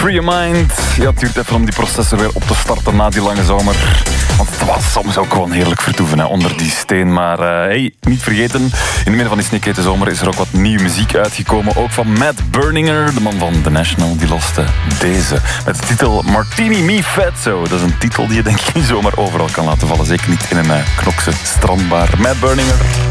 Free Your Mind. Ja, het duurt even om die processen weer op te starten na die lange zomer. Want het was soms ook gewoon heerlijk vertoeven onder die steen. Maar hey, niet vergeten, in het midden van die snikhete zomer is er ook wat nieuwe muziek uitgekomen. Ook van Matt Berninger, de man van The National. Die loste deze met de titel Martini Mi Fezzo. Dat is een titel die je denk ik niet zomaar overal kan laten vallen. Zeker niet in een knokse strandbar. Matt Berninger.